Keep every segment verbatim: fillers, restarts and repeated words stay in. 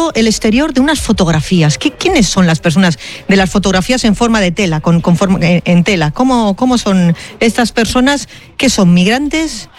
visto el exterior de unas fotografías. ¿Qué, ¿Quiénes son las personas de las fotografías en forma de tela, con, con forma, en, en tela? ¿Cómo, ¿Cómo son estas personas? ¿Qué son, migrantes?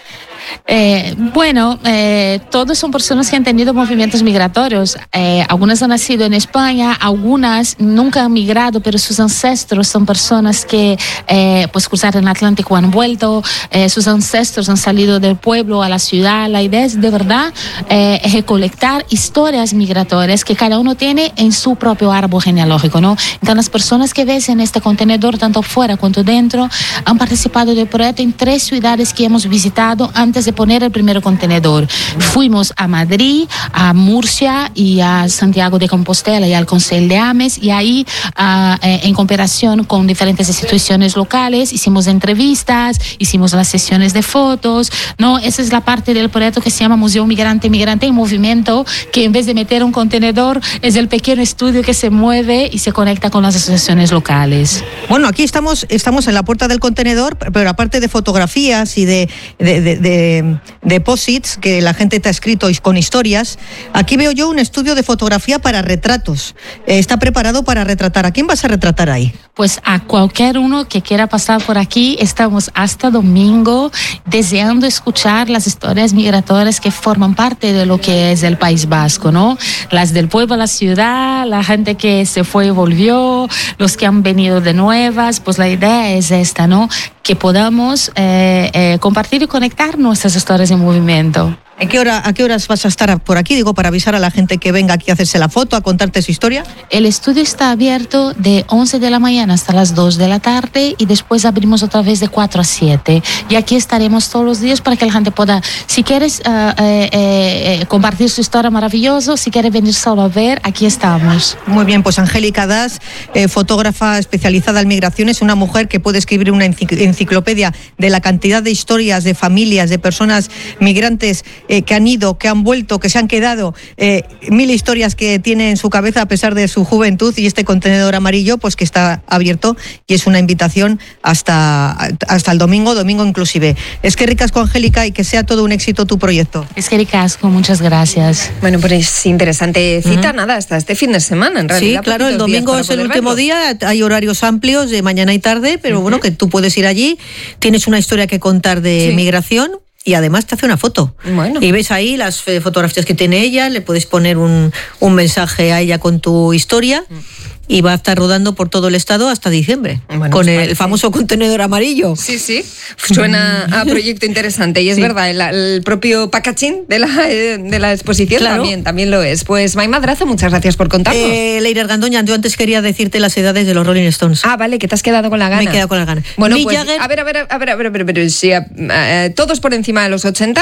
Eh, bueno, eh, todos son personas que han tenido movimientos migratorios. Eh, algunas han nacido en España, algunas nunca han migrado, pero sus ancestros son personas que eh, pues cruzaron el Atlántico, han vuelto, eh, sus ancestros han salido del pueblo a la ciudad. La idea es de verdad eh, recolectar historias migratorias que cada uno tiene en su propio árbol genealógico, ¿no? Entonces las personas que ves en este contenedor, tanto fuera cuanto dentro, han participado del proyecto en tres ciudades que hemos visitado antes de poner el primer contenedor. Fuimos a Madrid, a Murcia y a Santiago de Compostela y al Consell de Ames, y ahí uh, eh, en cooperación con diferentes instituciones locales hicimos entrevistas, hicimos las sesiones de fotos, ¿no? Esa es la parte del proyecto que se llama Museo Migrante Migrante en Movimiento, que en vez de meter un contenedor es el pequeño estudio que se mueve y se conecta con las asociaciones locales. Bueno, aquí estamos, estamos en la puerta del contenedor, pero aparte de fotografías y de, de, de, de deposits que la gente te ha escrito con historias, aquí veo yo un estudio de fotografía para retratos. Eh, está preparado para retratar. ¿A quién vas a retratar ahí? Pues a cualquier uno que quiera pasar por aquí. Estamos hasta domingo deseando escuchar las historias migratorias que forman parte de lo que es el País Vasco, ¿no? Las del pueblo a la ciudad, la gente que se fue y volvió, los que han venido de nuevas. Pues la idea es esta, ¿no? Que podamos eh, eh, compartir y conectar nuestras historias en movimiento. ¿En qué hora, a qué horas vas a estar por aquí? Digo, para avisar a la gente que venga aquí a hacerse la foto, a contarte su historia. El estudio está abierto de once de la mañana hasta las dos de la tarde y después abrimos otra vez de cuatro a siete. Y aquí estaremos todos los días para que la gente pueda, si quieres uh, eh, eh, compartir su historia maravillosa, si quieres venir solo a ver, aquí estamos. Muy bien, pues Angélica Das, eh, fotógrafa especializada en migraciones, una mujer que puede escribir una enciclopedia de la cantidad de historias, de familias, de personas migrantes Eh, que han ido, que han vuelto, que se han quedado, eh, mil historias que tiene en su cabeza a pesar de su juventud, y este contenedor amarillo pues que está abierto y es una invitación hasta, hasta el domingo, domingo inclusive. Es que ricasco, Angélica, y que sea todo un éxito tu proyecto. Es que ricasco, muchas gracias. Bueno, pues es interesante cita, uh-huh. nada, hasta este fin de semana en realidad. Sí, claro, el domingo es el último verlo. día, hay horarios amplios de mañana y tarde, pero uh-huh. bueno, que tú puedes ir allí, tienes una historia que contar de sí. migración. Y además te hace una foto. Bueno. Y ves ahí las fotografías que tiene ella, le puedes poner un, un mensaje a ella con tu historia. Y va a estar rodando por todo el estado hasta diciembre, bueno, con el parece. famoso contenedor amarillo. Sí, sí, suena a proyecto interesante. Y es sí. verdad, el, el propio packaging de la, de la exposición claro. también, también lo es. Pues May Madrazo, muchas gracias por contarnos. Eh, Leire Argandoña, yo antes quería decirte las edades de los Rolling Stones. Ah, vale, que te has quedado con la gana. Me he quedado con la gana. Bueno, pues, Jagger... a ver, a ver, a ver, a ver, a ver, a ver si, uh, uh, ¿todos por encima de los ochenta?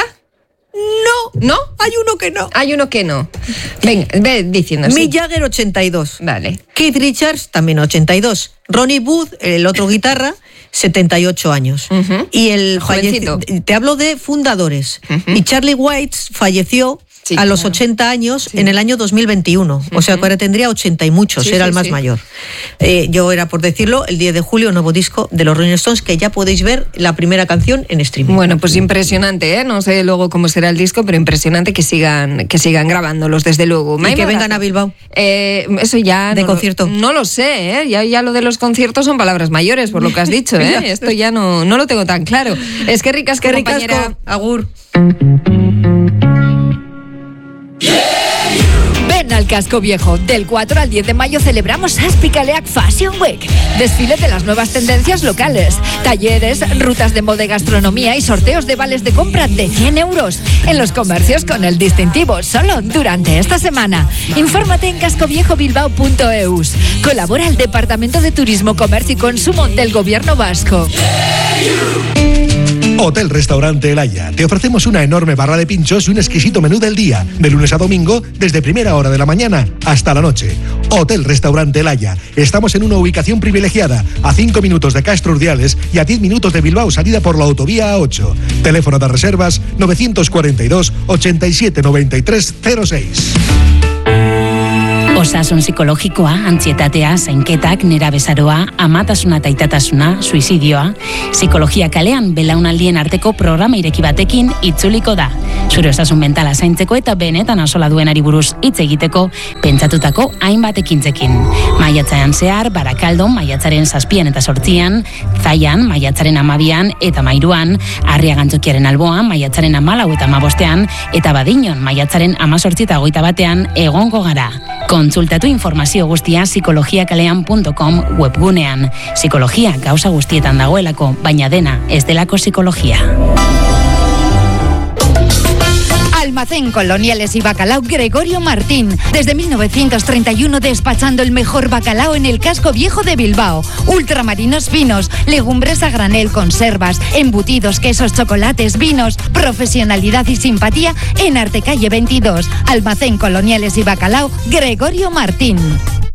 No, ¿no? Hay uno que no. Hay uno que no. Venga, ve diciendo. Mick sí. Jagger, ochenta y dos. Vale. Keith Richards, también ochenta y dos. Ronnie Wood, el otro guitarra, setenta y ocho años. Uh-huh. Y el fallecimiento. Te hablo de fundadores. Uh-huh. Y Charlie White falleció sí, a los claro. ochenta años sí. en el año dos mil veintiuno. Uh-huh. O sea, que ahora tendría ochenta y muchos, sí, era sí, el más sí. mayor. Eh, yo era, por decirlo, el diez de julio, nuevo disco de los Rolling Stones, que ya podéis ver la primera canción en streaming. Bueno, pues impresionante, ¿eh? No sé luego cómo será el disco, pero impresionante que sigan, que sigan grabándolos, desde luego. Y que vengan a Bilbao. Eh, eso ya... De no, concierto. No lo sé, ¿eh? Ya, ya lo de los conciertos son palabras mayores, por lo que has dicho, ¿eh? Esto ya no, no lo tengo tan claro. Es que ricas, que compañera. Agur. Ven al Casco Viejo. Del cuatro al diez de mayo celebramos Aspicaleac Fashion Week. Desfile de las nuevas tendencias locales, talleres, rutas de moda y gastronomía y sorteos de vales de compra de cien euros en los comercios con el distintivo, solo durante esta semana. Infórmate en cascoviejobilbao punto eus. Colabora el Departamento de Turismo, Comercio y Consumo del Gobierno Vasco. Hotel Restaurante El Haya. Te ofrecemos una enorme barra de pinchos y un exquisito menú del día, de lunes a domingo, desde primera hora de la mañana hasta la noche. Hotel Restaurante El Haya. Estamos en una ubicación privilegiada, a cinco minutos de Castro Urdiales y a diez minutos de Bilbao, salida por la autovía A ocho. Teléfono de reservas novecientos cuarenta y dos, ochenta y siete, noventa y tres, cero seis. ¿Os Osasun psikologikoa, antzietatea, zainketak, nerabezaroa, amatasuna eta itatasuna, suizidioa, psikologia kalean belaunaldien arteko programa ireki batekin itzuliko da. Zure osasun mentala zaintzeko eta benetan asola duenari buruz hitz egiteko pentsatutako hainbat ekintzekin. Maiatzean zehar, Barakaldon, maiatzaren zazpian eta sortzian, Zaian, maiatzaren amabian eta mairuan, Arriagantzokiaren alboan, maiatzaren amalau eta amabostean, eta Badiñon, maiatzaren amazortzi eta hogeita batean egongo gara. Kontsultatu informazio guztia psikologiakalean puntu com webgunean. Psikologia gauza guztietan dagoelako, baina dena ez delako psikologia. Almacén Coloniales y Bacalao Gregorio Martín. Desde mil novecientos treinta y uno despachando el mejor bacalao en el casco viejo de Bilbao. Ultramarinos finos, legumbres a granel, conservas, embutidos, quesos, chocolates, vinos. Profesionalidad y simpatía en Artecalle veintidós. Almacén Coloniales y Bacalao Gregorio Martín.